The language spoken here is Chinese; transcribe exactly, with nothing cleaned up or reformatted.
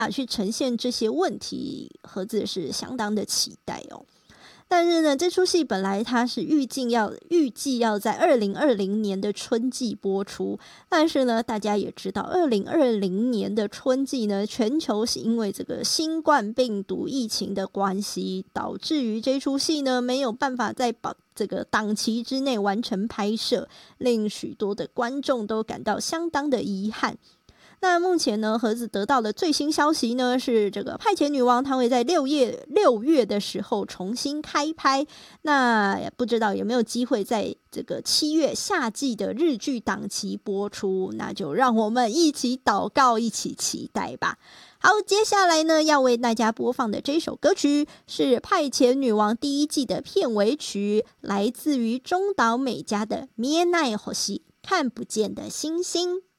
啊去呈现这些问题，盒子是相当的期待哦。但是呢，这出戏本来它是预计要预计要在二零二零年的春季播出，但是呢，大家也知道，二零二零年的春季呢，全球是因为这个新冠病毒疫情的关系，导致于这出戏呢没有办法在保这个档期之内完成拍摄，令许多的观众都感到相当的遗憾。那目前呢，盒子得到的最新消息呢，是这个《派遣女王》它会在六月六月的时候重新开拍，那不知道有没有机会在这个七月夏季的日剧档期播出，那就让我们一起祷告，一起期待吧。好，接下来呢，要为大家播放的这首歌曲是《派遣女王》第一季的片尾曲，来自于中岛美嘉的《見えない星》，看不见的星星。